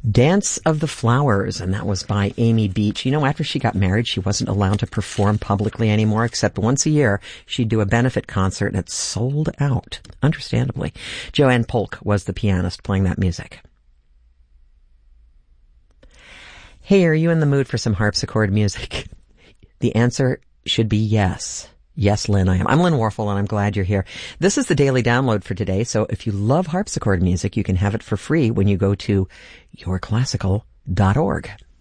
Dance of the Flowers, and that was by Amy Beach. You know, after she got married, she wasn't allowed to perform publicly anymore, except once a year. She'd do a benefit concert, and it sold out, understandably. Joanne Polk was the pianist playing that music. Hey, are you in the mood for some harpsichord music? The answer should be yes. Yes, Lynn, I am. I'm Lynn Warfel, and I'm glad you're here. This is the daily download for today, so if you love harpsichord music, you can have it for free when you go to yourclassical.org.